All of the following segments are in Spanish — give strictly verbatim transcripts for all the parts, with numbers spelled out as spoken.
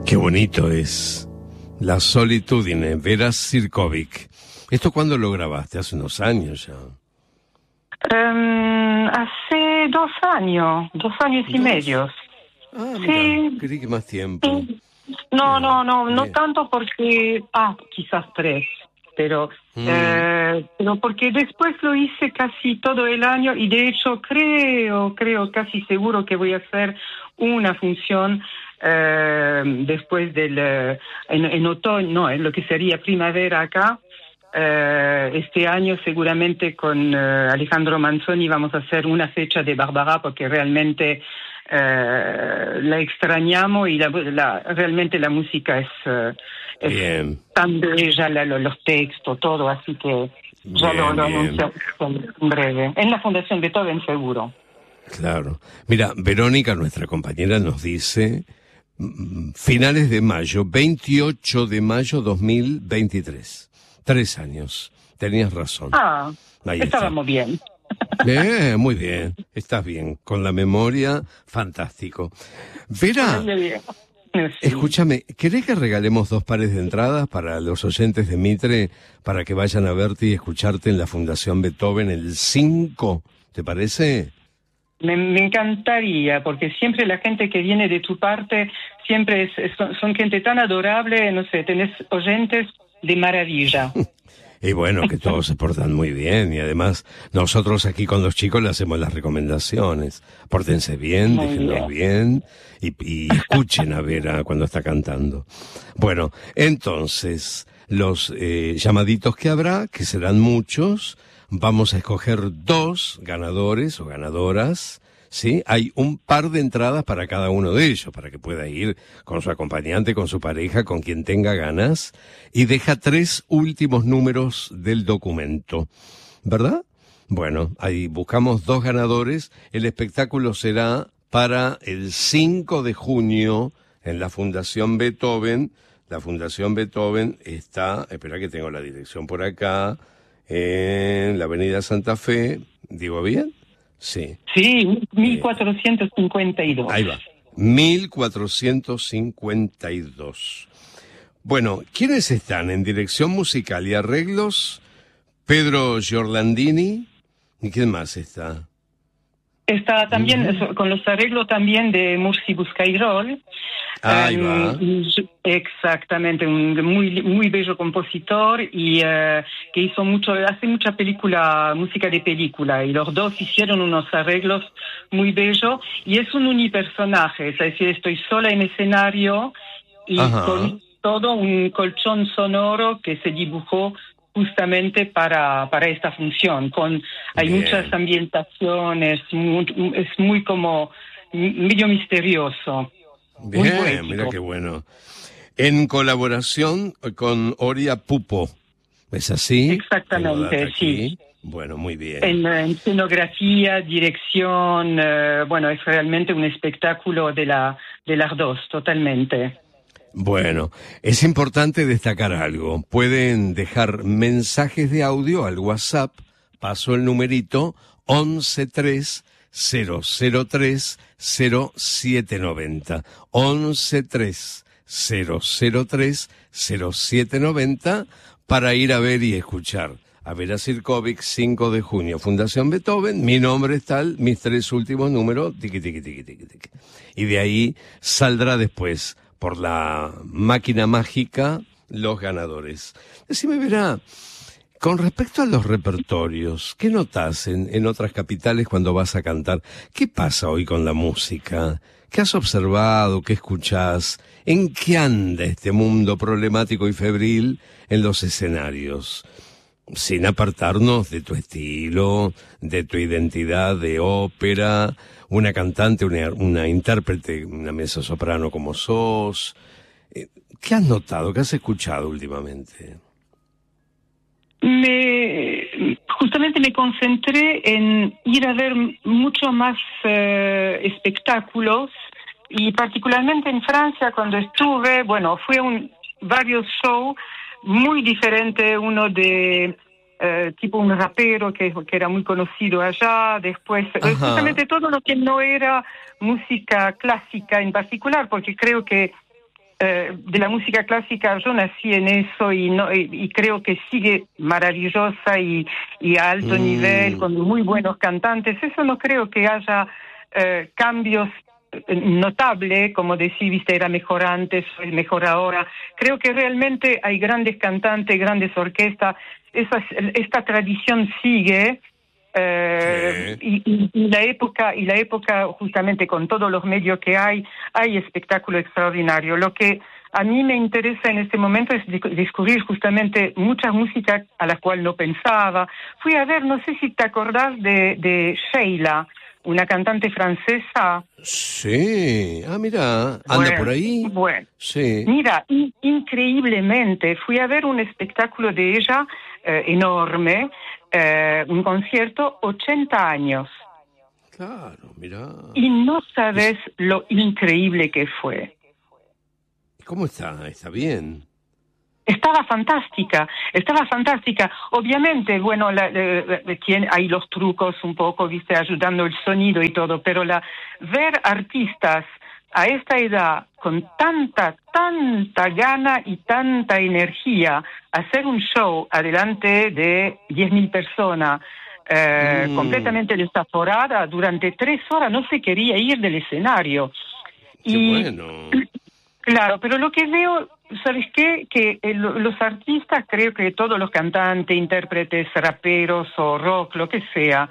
Qué bonito es. La Solitudine, Vera Sirkovic. ¿Esto cuándo lo grabaste? Hace unos años ya. Um, hace dos años, dos años y ¿Dos? medio. Ah, Sí. mira, creí que más tiempo. Sí. No, Bien, no, no, no bien. tanto porque, ah, quizás tres, pero, Mm. eh, pero porque después lo hice casi todo el año y de hecho creo, creo casi seguro que voy a hacer una función eh, después del, eh, en, en otoño, no, en lo que sería primavera acá. Eh, este año seguramente con eh, Alejandro Manzoni vamos a hacer una fecha de Bárbara porque realmente eh, la extrañamos y la, la, realmente la música es, eh, es Bien. tan bella, la, los textos, todo, así que ya Bien, lo, lo bien. anuncio en breve. En la Fundación Beethoven seguro. Claro. Mira, Verónica, nuestra compañera, nos dice mm, finales de mayo, veintiocho de mayo dos mil veintitrés. Tres años. Tenías razón. Ah, Ahí estábamos bien. Eh, muy bien. Estás bien. Con la memoria, fantástico. Vera, Bien. Sí. escúchame, ¿querés que regalemos dos pares de entradas para los oyentes de Mitre para que vayan a verte y escucharte en la Fundación Beethoven el cinco? ¿Te parece? Me, me encantaría, porque siempre la gente que viene de tu parte, siempre es, es- son, son gente tan adorable, no sé, tenés oyentes de maravilla. Y bueno, que todos se portan muy bien y además nosotros aquí con los chicos le hacemos las recomendaciones. Pórtense bien, Muy déjenlos bien y, y escuchen a Vera cuando está cantando. Bueno, entonces, los eh, llamaditos que habrá, que serán muchos, vamos a escoger dos ganadores o ganadoras. Sí, hay un par de entradas para cada uno de ellos, para que pueda ir con su acompañante, con su pareja, con quien tenga ganas, y deja tres últimos números del documento, ¿verdad? Bueno, ahí buscamos dos ganadores. El espectáculo será para el cinco de junio en la Fundación Beethoven. La Fundación Beethoven está, espera que tengo la dirección por acá, en la Avenida Santa Fe. ¿Digo bien? Sí. Sí, mil cuatrocientos cincuenta y dos. Ahí va. mil cuatrocientos cincuenta y dos. Bueno, ¿quiénes están en dirección musical y arreglos? Pedro Giorlandini. ¿Y quién más está? Está también Ujú. con los arreglos también de Mursi Buscairol. Ahí Um, va. y- exactamente, un muy muy bello compositor y eh, que hizo mucho, hace mucha película, música de película, y los dos hicieron unos arreglos muy bellos y es un unipersonaje, es decir, estoy sola en escenario y Ajá. con todo un colchón sonoro que se dibujó justamente para, para esta función. Con, hay Bien. muchas ambientaciones, muy, es muy como medio misterioso. Muy Bien, poético. mira qué bueno. En colaboración con Oria Pupo. ¿Es así? Exactamente, Tengo data aquí. sí. Bueno, muy bien. En, en escenografía, dirección, eh, bueno, es realmente un espectáculo de, la, de las dos, totalmente. Bueno, es importante destacar algo. Pueden dejar mensajes de audio al WhatsApp. Paso el numerito once tres cero cero tres cero siete noventa. once tres cero cero tres cero siete noventa para ir a ver y escuchar a Vera Sirkovic, cinco de junio, Fundación Beethoven. Mi nombre es tal, mis tres últimos números, tiqui, tiqui, tiqui, tiqui, tiqui. Y de ahí saldrá después, por la máquina mágica, los ganadores. Decime, Vera, con respecto a los repertorios, ¿qué notas en, en otras capitales cuando vas a cantar? ¿Qué pasa hoy con la música? ¿Qué has observado? ¿Qué escuchás? ¿En qué anda este mundo problemático y febril en los escenarios? Sin apartarnos de tu estilo, de tu identidad de ópera, una cantante, una, una intérprete, una mezzosoprano como sos. Eh, ¿Qué has notado? ¿Qué has escuchado últimamente? Me, justamente me concentré en ir a ver mucho más eh, espectáculos y particularmente en Francia cuando estuve, bueno, fue un varios shows muy diferentes, uno de eh, tipo un rapero que, que era muy conocido allá, después eh, justamente todo lo que no era música clásica en particular, porque creo que eh, de la música clásica, yo nací en eso y, no, y, y creo que sigue maravillosa y, y a alto mm. nivel, con muy buenos cantantes. Eso no creo que haya eh, cambios notable, como decís, viste, era mejor antes, es mejor ahora. Creo que realmente hay grandes cantantes, grandes orquestas. Esa, esta tradición sigue. Eh, sí. y, y, y la época y la época justamente con todos los medios que hay, hay espectáculo extraordinario. Lo que a mí me interesa en este momento es descubrir justamente mucha música a la cual no pensaba. Fui a ver, no sé si te acordás de, de Sheila, una cantante francesa. Sí, ah, mira, anda bueno, por ahí. Bueno, sí. Mira, in- increíblemente, fui a ver un espectáculo de ella eh, enorme, eh, un concierto, ochenta años. Claro, mira. Y no sabes es... lo increíble que fue. ¿Cómo está? ¿Está bien? Estaba fantástica, estaba fantástica. Obviamente, bueno, la, la, la, tiene, hay los trucos un poco, viste, ayudando el sonido y todo, pero la, ver artistas a esta edad con tanta, tanta gana y tanta energía, hacer un show adelante de diez mil personas, eh, mm. completamente desaforada, durante tres horas no se quería ir del escenario. Qué y, bueno. Claro, pero lo que veo, ¿sabes qué? Que el, los artistas, creo que todos los cantantes, intérpretes, raperos o rock, lo que sea,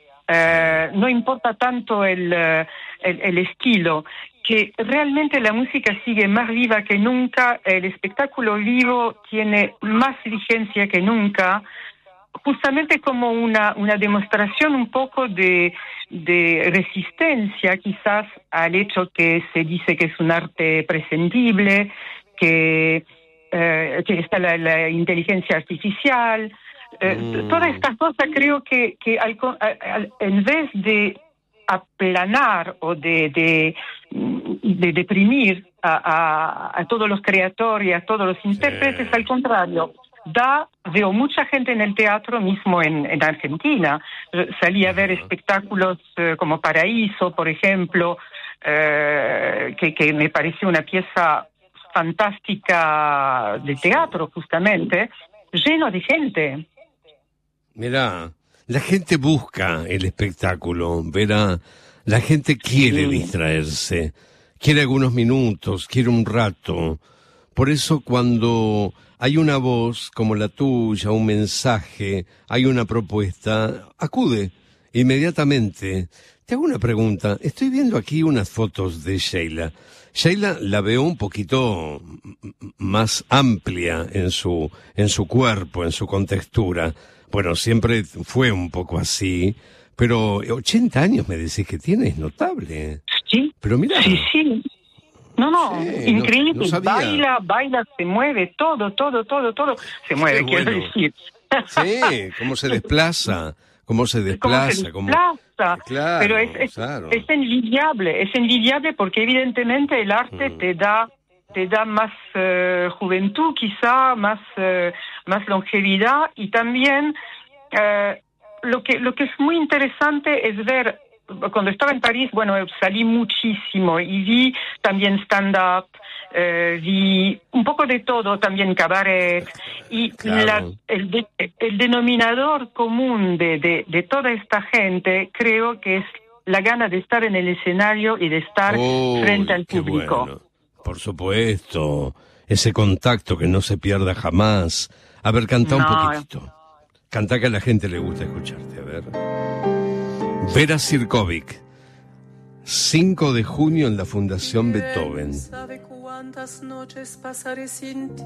eh, no importa tanto el, el, el estilo, que realmente la música sigue más viva que nunca, el espectáculo vivo tiene más vigencia que nunca, justamente como una, una demostración un poco de, de resistencia quizás al hecho que se dice que es un arte prescindible, que, eh, que está la, la inteligencia artificial, eh, mm. todas estas cosas creo que, que al, al, en vez de aplanar o de, de, de deprimir a, a, a todos los creadores y a todos los intérpretes, sí. Al contrario, da, veo mucha gente en el teatro mismo en, en Argentina. Salí a ver espectáculos eh, como Paraíso, por ejemplo, eh, que, que me pareció una pieza fantástica de teatro, justamente, lleno de gente. Mirá, la gente busca el espectáculo, verá, la gente quiere sí. distraerse, quiere algunos minutos, quiere un rato. Por eso cuando hay una voz como la tuya, un mensaje, hay una propuesta, acude inmediatamente. Te hago una pregunta. Estoy viendo aquí unas fotos de Sheila. Sheila la veo un poquito más amplia en su, en su cuerpo, en su contextura. Bueno, siempre fue un poco así, pero ochenta años me decís que tiene, es notable. Sí, pero mira. Sí, sí. No, no, sí, increíble, no, no baila, baila, se mueve, todo, todo, todo, todo, se mueve, Qué quiero bueno. decir. Sí, cómo se desplaza, cómo se desplaza. ¿Cómo se desplaza? Cómo... Claro, pero es, es, claro. es envidiable, es envidiable porque evidentemente el arte mm. te da te da más uh, juventud quizá, más, uh, más longevidad y también uh, lo que lo que es muy interesante es ver. Cuando estaba en París, bueno, salí muchísimo y vi también stand-up, eh, vi un poco de todo, también cabaret. Y claro. la, el, de, el denominador común de, de, de toda esta gente creo que es la gana de estar en el escenario y de estar oh, frente al público. Bueno. Por supuesto, ese contacto que no se pierda jamás. A ver, canta no. un poquitito. Canta que a la gente le gusta escucharte, a ver. Vera Sirkovic, cinco de junio en la Fundación Beethoven.